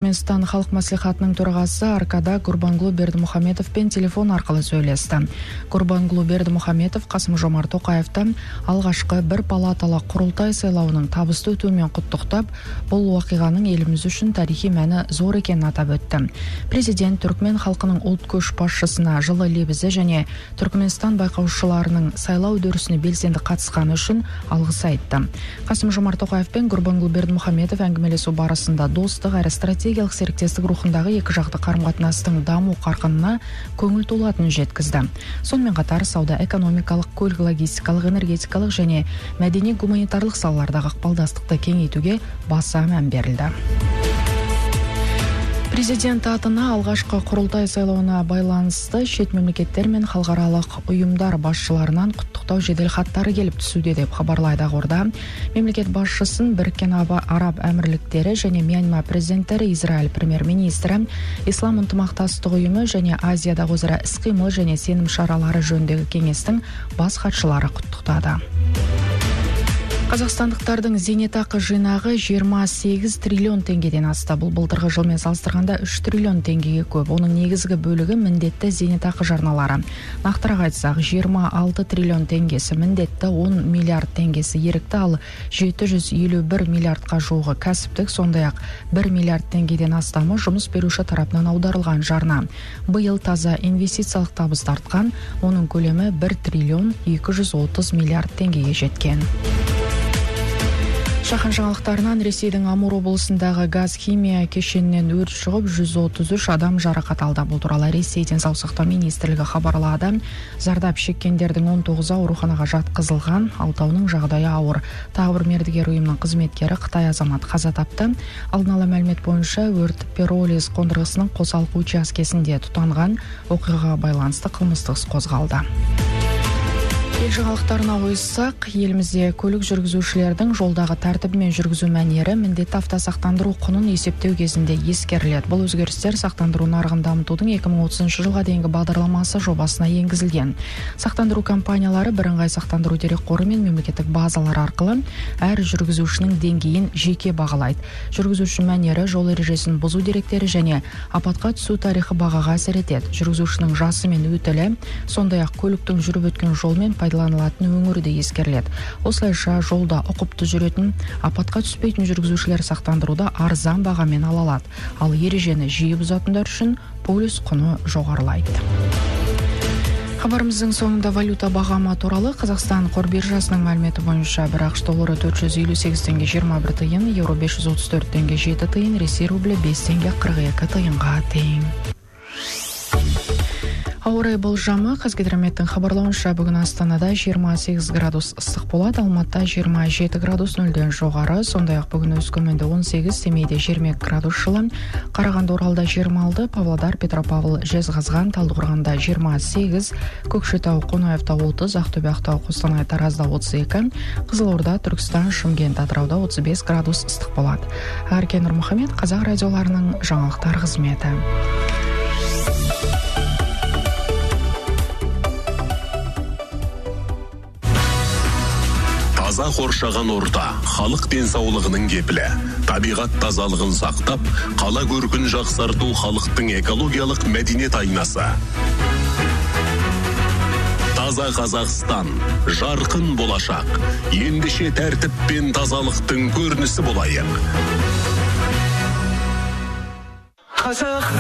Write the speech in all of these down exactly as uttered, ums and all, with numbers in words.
Түркменстан халық маслихатының төрағасы Аркада Гурбангулы Бердімұхаметовпен телефон арқылы сөйлесті. Гурбангулы Бердімұхаметов Қасым-Жомарт Тоқаевтан алғашқы бір палаталы құрылтай сайлауының табысты өтуімен құттықтап, бұл уақиғаның еліміз үшін тарихи мәні зор екенін атап өтті. Президент Түркмен халқының ұлт көшбасшысына жылы лебізі және Түркменстан байқаушыларының сайлау үдерісіне белсенді қатысқаны үшін алғыс айтты. Қасым-Жомарт Тоқаев пен Гурбангулы Бердімұхаметов әңгімелесу барысында достық әрі стратегиялық серіктестік рухындағы екі жақты қарым-қатынастың даму қарқынына көңіл толатынын жеткізді. Сонымен қатар сауда, экономикалық, көлік, логистикалық, энергетикалық және мәдени гуманитарлық салалардағы ықпалдастықты кеңейтуге баса мән берілді. Президент атына алғашқы құрылтай сайлауына байланысты шет мемлекеттер мен халықаралық ұйымдар басшыларынан құттықтау жеделхаттары келіп түсуде деп хабарлайды ақорда. Мемлекет басшысын Біріккен Араб Әмірліктері және Мьянма президенттері, Израиль премьер-министрі, Ислам ынтымақтастық ұйымы және Азиядағы өзара іс-қимыл және сенім шаралары жөніндегі кеңестің бас хатшылары құттықтады. Қазақстандықтардың зейнетақы жинағы жиырма сегіз триллион теңгеден асты. Бұл былтырғы жылмен салыстырғанда үш триллион теңгеге көп. Оның негізгі бөлігі міндетті зейнетақы жарналары. Нақтырақ айтсақ, жиырма алты триллион теңгесі міндетті, он миллиард теңгесі ерікті, ал жеті жүз елу бір миллиардқа жуығы кәсіптік, сондай-ақ бір миллиард теңгеден астамы жұмыс беруші тарапынан аударылған жарна. Биыл таза инвестициялық табыс тартқан, оның көлемі бір триллион екі жүз отыз миллиард теңгеге жеткен. Шахан жаңалықтарынан Ресейдің Амур облысындағы газ химия кешенінен өрт шығып, жүз отыз үш адам жарақат алды. Бұл туралы Ресей денсаулық сақтау министрлігі хабарлады. Зардап шеккендердің он тоғызы ауруханаға жатқызылған, алтауының жағдайы ауыр. Тағы бір мердігер ұйымның қызметкері Қытай азамат қаза тапты. Алдын ала мәлімет бойынша өрт пиролиз қондырғысының қосалқы учаскесінде тұтанған, оқиғаға байланысты қылмыстық іс қозғалды. Ел жаңалықтарына ойыссақ, елімізде көлік жүргізушілердің жолдағы тәртібі мен жүргізу мәнері міндетті автосақтандыру құнын есептеу кезінде ескеріледі. Бұл өзгерістер сақтандыру нарығын дамытудың екі мың отызыншы жылға дейінгі бағдарламасы жобасына енгізілген. Сақтандыру компаниялары бірыңғай сақтандыру дерекқоры мен мемлекеттік базалар арқылы әр жүргізушінің деңгейін жеке бағалайды. Жүргізуші мәнері, жол ережесін бұзу деректері және апатқа түсу тарихы бағаға әсер етеді. Жүргізушінің жасы мен өтілі, сондай-ақ көліктің жүріп өткен жолмен пайдаланылатын өңірі де ескеріледі. Осылайша жолда ұқыпты жүретін, апатқа түспейтін жүргізушілер сақтандыруды арзан бағамен ала алады. Ал ережені жиі бұзатындар үшін полис құны жоғарылайды. Хабарымыздың соңында валюта бағамы туралы. Қазақстан қор биржасының мәліметі бойынша бір ақш доллары төрт жүз елу сегіз теңге жиырма бір тиын, еуро бес жүз отыз төрт теңге жеті тиын, Ресей рублі бес теңге қырық екі тиынға тең. Ауа райы болжамы. Қазгидрометтің хабарлауынша бүгін Астанада жиырма сегіз градус ыстық болады, Алматыда жиырма жеті градус нөлден жоғары, сондай-ақ бүгін Өскеменде он сегіз, Семейде жиырма екі градус жылы, Қарағанды, Оралда жиырма алты, Павлодар, Петропавл, Жезқазған, Талдықорғанда жиырма сегіз, Көкшетау, Қонаевта отыз, Ақтөбе, Ақтау, Қостанай, Таразда отыз екі, Қызылорда, Түркістан, Шымкент, Атырауда отыз бес градус ыстық болады. Әркен Нұрмұхамед, Қазақ радиоларының жаңалықтар қызметі. Таза қоршаған орта, халық денсаулығының кепілі. Табиғат тазалығын сақтап, қала көркін жақсарту халықтың экологиялық мәдениет айнасы. Таза Қазақстан, жарқын болашақ, ендеше тәртіп пен тазалықтың көрінісі болайық. Қазақ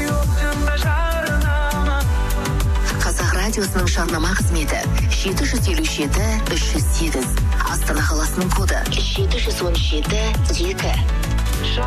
радиосының жарнама қызметі жеті жүз елу жеті үш жүз сегіз. Астана қаласының коды жеті жүз он жеті екі.